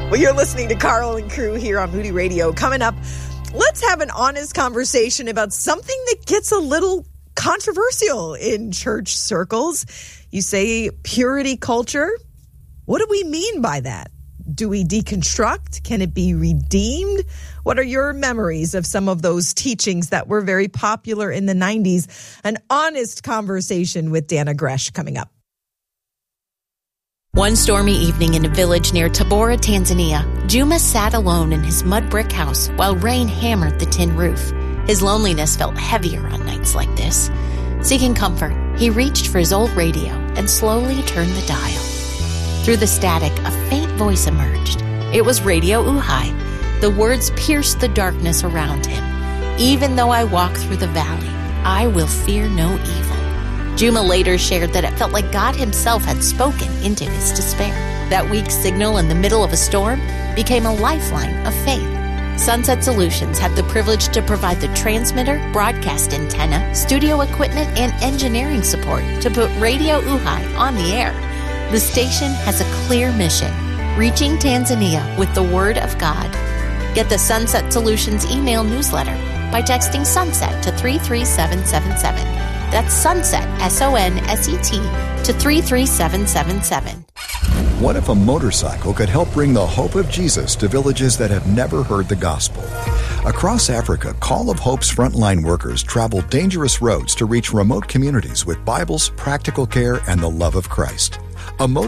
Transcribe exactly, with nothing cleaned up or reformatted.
Well, you're listening to Carl and Crew here on Moody Radio. Coming up, let's have an honest conversation about something that gets a little controversial in church circles. You say purity culture. What do we mean by that? Do we deconstruct? Can it be redeemed? What are your memories of some of those teachings that were very popular in the nineties? An honest conversation with Dana Gresh coming up. One stormy evening in a village near Tabora, Tanzania, Juma sat alone in his mud brick house while rain hammered the tin roof. His loneliness felt heavier on nights like this. Seeking comfort, he reached for his old radio and slowly turned the dial. Through the static, a faint voice emerged. It was Radio Uhai. The words pierced the darkness around him. Even though I walk through the valley, I will fear no evil. Juma later shared that it felt like God himself had spoken into his despair. That weak signal in the middle of a storm became a lifeline of faith. Sunset Solutions had the privilege to provide the transmitter, broadcast antenna, studio equipment, and engineering support to put Radio Uhai on the air. The station has a clear mission, reaching Tanzania with the Word of God. Get the Sunset Solutions email newsletter by texting SUNSET to three three seven seven seven. That's SUNSET, S O N S E T, to three three seven seven seven. What if a motorcycle could help bring the hope of Jesus to villages that have never heard the gospel? Across Africa, Call of Hope's frontline workers travel dangerous roads to reach remote communities with Bibles, practical care, and the love of Christ. A motor